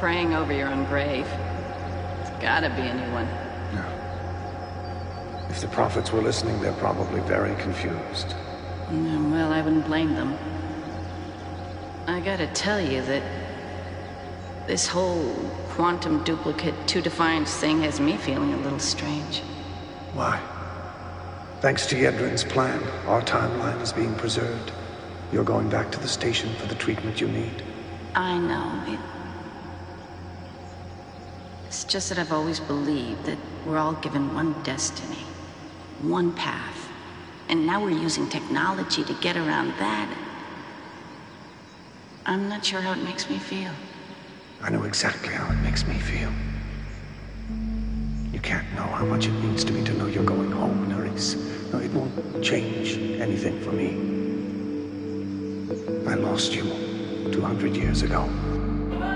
praying over your own grave. It's gotta be a new one. No. If the prophets were listening, they're probably very confused. Well, I wouldn't blame them. I gotta tell you that this whole quantum duplicate two-defined thing has me feeling a little strange. Why? Thanks to Yedrin's plan, our timeline is being preserved. You're going back to the station for the treatment you need. I know. It's just that I've always believed that we're all given one destiny, one path. And now we're using technology to get around that. I'm not sure how it makes me feel. I know exactly how it makes me feel. You can't know how much it means to me to know you're going home, Nerys. No, it won't change anything for me. I lost you 200 years ago.